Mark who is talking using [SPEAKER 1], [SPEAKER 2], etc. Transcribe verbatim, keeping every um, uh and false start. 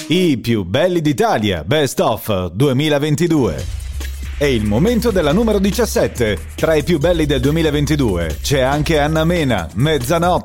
[SPEAKER 1] I più belli d'Italia, Best of duemilaventidue. È il momento della numero diciassette. Tra i più belli del duemilaventidue c'è anche Anna Mena, Mezzanotte.